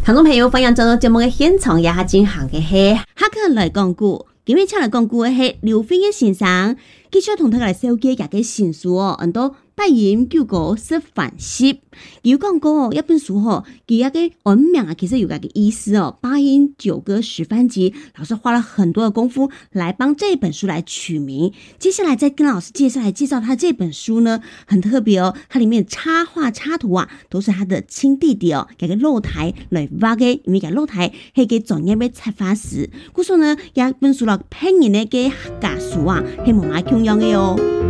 聽眾朋友，歡迎進入節目嘅現場，也係進行嘅係客家來講故。今日請來講故嘅係劉飛嘅先生，繼續同大家來紹介佢嘅新書哦，很多百言九歌十反息。有講過一本書吼，佢一個文名啊，其實有個意思哦。八音九歌十番集，老師花了很多的功夫來幫這本書來取名。接下來再跟老師介紹他這本書呢，很特別哦。它裡面插畫插圖啊，都是他的親弟弟哦，佢嘅露台來畫嘅，因為佢露台係佢專業嘅插畫師。故說呢，一本書啦，拼人嘅客家書啊，係冇乜重要嘅哦。